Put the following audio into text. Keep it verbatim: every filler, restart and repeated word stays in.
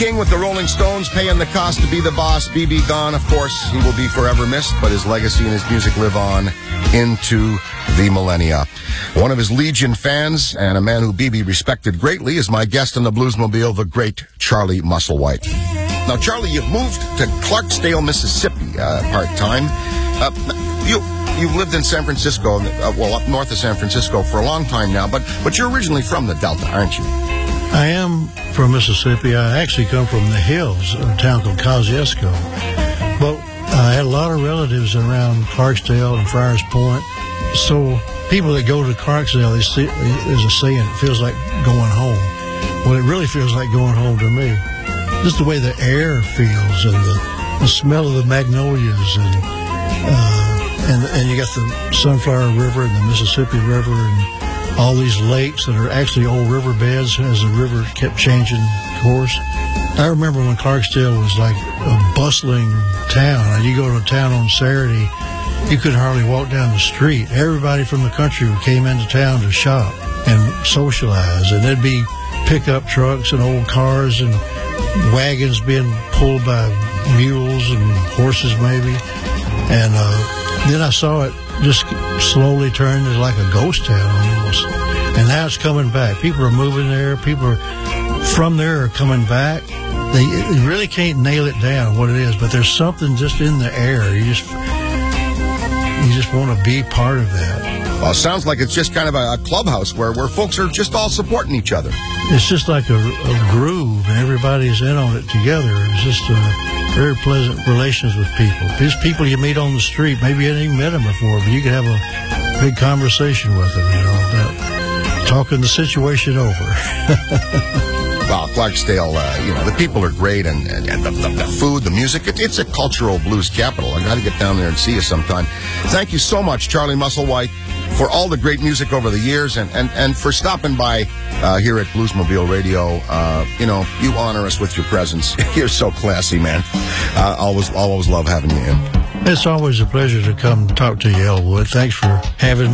King with the Rolling Stones, paying the cost to be the boss. B B gone, of course, he will be forever missed, but his legacy and his music live on into the millennia. One of his Legion fans, and a man who B B respected greatly, is my guest in the Bluesmobile, the great Charlie Musselwhite. Now, Charlie, you've moved to Clarksdale, Mississippi, uh, part-time. Uh, you, you've lived in San Francisco, uh, well, up north of San Francisco for a long time now, but, but you're originally from the Delta, aren't you? I am from Mississippi. I actually come from the hills of a town called Kosciuszko. But I had a lot of relatives around Clarksdale and Friars Point. So people that go to Clarksdale, they see, there's a saying, it feels like going home. Well, it really feels like going home to me. Just the way the air feels and the, the smell of the magnolias and, uh, and and you got the Sunflower River and the Mississippi River and all these lakes that are actually old riverbeds as the river kept changing course. I remember when Clarksdale was like a bustling town. And you go to town on Saturday, you couldn't hardly walk down the street. Everybody from the country came into town to shop and socialize, and there'd be pickup trucks and old cars and wagons being pulled by mules and horses maybe. And uh, then I saw it just slowly turn into like a ghost town almost. And now it's coming back. People are moving there. People are from there are coming back. They, they really can't nail it down what it is, but there's something just in the air. You just you just want to be part of that. Well, it sounds like it's just kind of a, a clubhouse where, where folks are just all supporting each other. It's just like a, a groove, and everybody's in on it together. It's just a very pleasant relations with people. These people you meet on the street, maybe you hadn't even met them before, but you could have a big conversation with them, you know, about talking the situation over. Well, Clarksdale, uh, you know, the people are great, and, and, and the, the, the food, the music, it, it's a cultural blues capital. I got to get down there and see you sometime. Thank you so much, Charlie Musselwhite, for all the great music over the years, and, and, and for stopping by uh, here at Bluesmobile Radio. Uh, you know, you honor us with your presence. You're so classy, man. Uh, always, always love having you in. It's always a pleasure to come talk to you, Elwood. Thanks for having me.